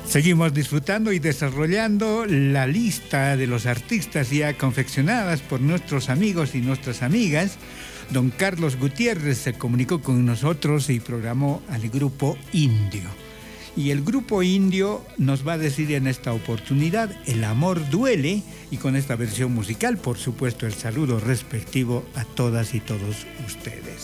Seguimos disfrutando y desarrollando la lista de los artistas ya confeccionadas por nuestros amigos y nuestras amigas. Don Carlos Gutiérrez se comunicó con nosotros y programó al grupo Indio. Y el grupo Indio nos va a decir en esta oportunidad El amor duele, y con esta versión musical, por supuesto, el saludo respectivo a todas y todos ustedes.